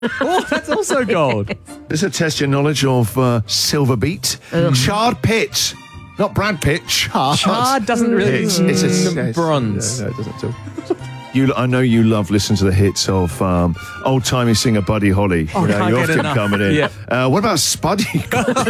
Oh, that's also gold. This is a test your knowledge of silver beat. Charred pitch. Not Brad Pitt, charred. Charred doesn't really... It's bronze. No, it doesn't at all. I know you love listening to the hits of old-timey singer Buddy Holly. Oh, you're can't get often enough. coming in. Yeah. What about Spuddy?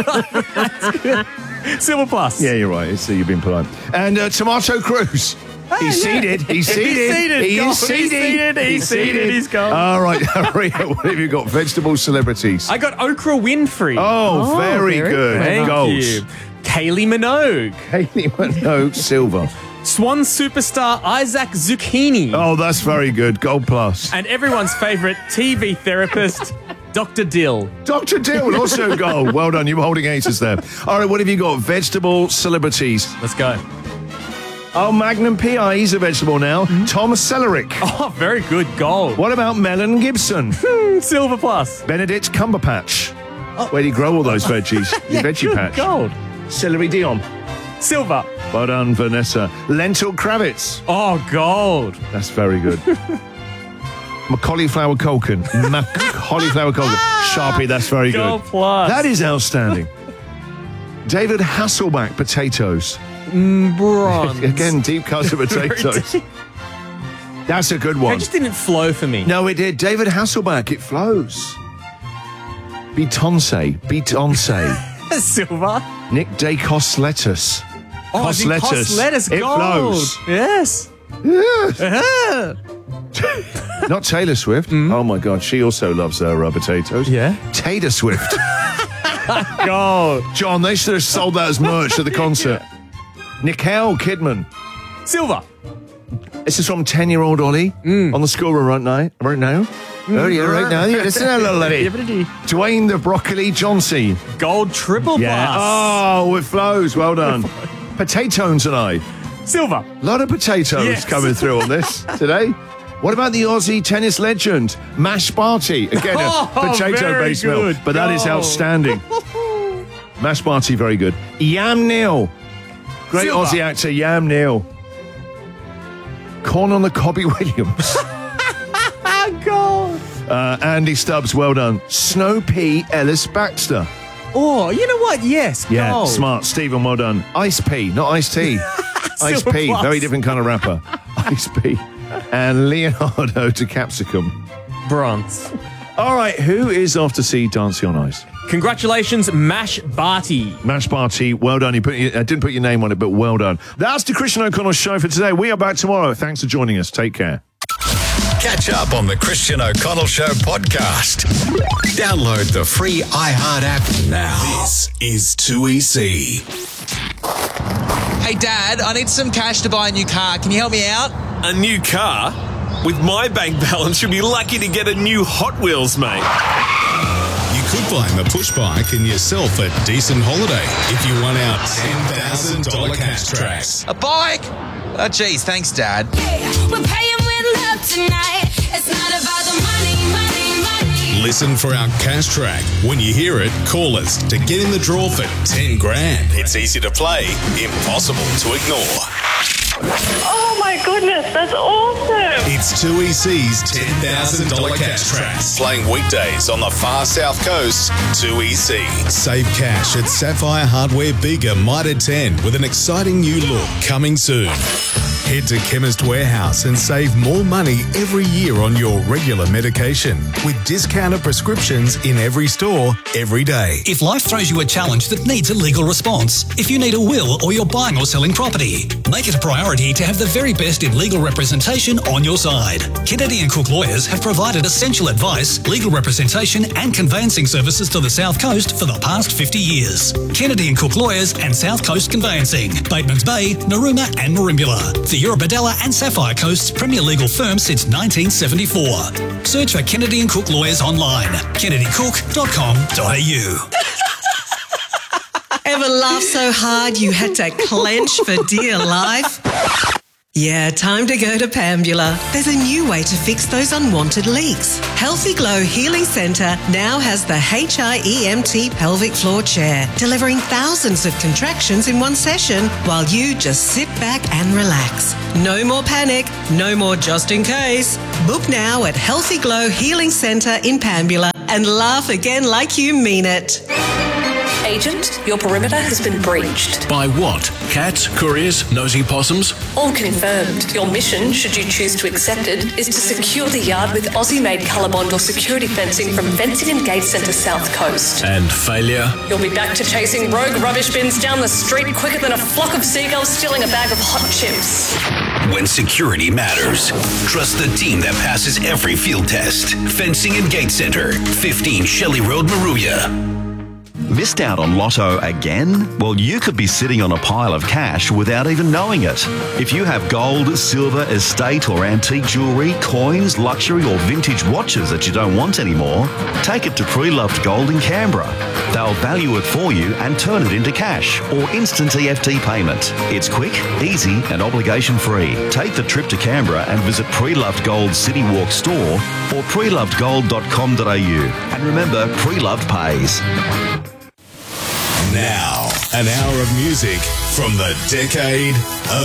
Silver plus. Yeah, you're right. You've been polite. And Tomato Cruz. He's seated. He's seated. He is seated. He's seated. He's gone. All right, Harry, what have you got? Vegetable celebrities. I got Oprah Winfrey. Oh, very good. Thank Goals. you. Kaylee Minogue. Haley Minogue, silver. Swan superstar Isaac Zucchini. Oh, that's very good. Gold plus. And everyone's favourite TV therapist, Dr. Dill. Dr. Dill, also gold. Well done. You were holding aces there. All right, what have you got? Vegetable celebrities. Let's go. Oh, Magnum P.I. He's a vegetable now. Tom Sellerik. Oh, very good. Gold. What about Melon Gibson? Silver plus. Benedict Cumberbatch. Where do you grow all those veggies? Your veggie good. patch. Gold. Celery Dion. Silver. Well done, Vanessa. Lentil Kravitz. Oh, gold. That's very good. Cauliflower Culkin. Cauliflower Culkin. Sharpie, that's very Gold good. plus. That is outstanding. David Hasselback potatoes. Bronze. Again, deep cuts of potatoes. That's a good one. It just didn't flow for me. No, it did. David Hasselback, it flows. Beyoncé. Silver. Nick Dacos lettuce. Oh, I think lettuce. lettuce. It Gold. flows. Yes. Not Taylor Swift. Oh my God, she also loves her potatoes. Yeah. Taylor Swift. Gold. John, they should have sold that as merch at the concert. Nicole Kidman. Silver. This is from 10-year-old Ollie on the schoolroom right now. Oh, yeah, right now. Yeah, listen to that, lady. Dwayne the Broccoli Johnson. Gold triple Yeah. plus. Oh, it flows. Well done. Potatoes tonight. Silver. A lot of potatoes Yes. coming through on this today. What about the Aussie tennis legend, Mash Barty? Again, a potato-based meal, good. but that is Gold. outstanding. Mash Barty, very good. Yam Neal. Great Silver. Aussie actor, Yam Neal. Corn on the Cobby Williams. Gold. Andy Stubbs, well done. Snow Pea Ellis Baxter. Oh, you know what? Yes. Yeah, gold. smart. Stephen, well done. Ice P, not Ice Tea. Ice Silver P, plus. very different kind of rapper. Ice P. And Leonardo to Capsicum. Bronze. All right, who is off to see Dancing on Ice? Congratulations, Mash Barty. Mash Barty, well done. I didn't put your name on it, but well done. That's the Christian O'Connell Show for today. We are back tomorrow. Thanks for joining us. Take care. Catch up on the Christian O'Connell Show podcast. Download the free iHeart app now. This is 2EC. Hey, Dad, I need some cash to buy a new car. Can you help me out? A new car? With my bank balance, you'll be lucky to get a new Hot Wheels, mate. You could find the push bike and yourself a decent holiday if you won our $10,000 cash tracks. A bike? Oh, geez, thanks, Dad. We're paying with love tonight. It's not about the money, money, money. Listen for our cash track. When you hear it, call us to get in the draw for 10 grand. It's easy to play, impossible to ignore. Oh my goodness, that's awesome. It's 2EC's $10,000 cash tracks. Playing weekdays on the far south coast, 2EC. Save cash at Sapphire Hardware Bigger Mitre 10 with an exciting new look coming soon. Head to Chemist Warehouse and save more money every year on your regular medication with discounted prescriptions in every store, every day. If life throws you a challenge that needs a legal response, if you need a will or you're buying or selling property, make it a priority to have the very best in legal representation on your side. Kennedy & Cook Lawyers have provided essential advice, legal representation and conveyancing services to the South Coast for the past 50 years. Kennedy & Cook Lawyers and South Coast Conveyancing, Bateman's Bay, Narooma and Merimbula. The Eurobodalla and Sapphire Coast's premier legal firm since 1974. Search for Kennedy & Cook Lawyers online. kennedycook.com.au. Ever laughed so hard you had to clench for dear life? Yeah, time to go to Pambula. There's a new way to fix those unwanted leaks. Healthy Glow Healing Centre now has the HIEMT pelvic floor chair, delivering thousands of contractions in one session while you just sit back and relax. No more panic, no more just in case. Book now at Healthy Glow Healing Centre in Pambula and laugh again like you mean it. Agent, your perimeter has been breached. By what? Cats, couriers, nosy possums? All confirmed. Your mission, should you choose to accept it, is to secure the yard with Aussie-made Colorbond or security fencing from Fencing and Gate Centre South Coast. And failure? You'll be back to chasing rogue rubbish bins down the street quicker than a flock of seagulls stealing a bag of hot chips. When security matters, trust the team that passes every field test. Fencing and Gate Centre, 15 Shelley Road, Maruya. Missed out on Lotto again? Well, you could be sitting on a pile of cash without even knowing it. If you have gold, silver, estate or antique jewellery, coins, luxury or vintage watches that you don't want anymore, take it to Pre-Loved Gold in Canberra. They'll value it for you and turn it into cash or instant EFT payment. It's quick, easy and obligation-free. Take the trip to Canberra and visit Pre-Loved Gold City Walk store or prelovedgold.com.au. And remember, Pre-Loved pays. Now, an hour of music from the decade of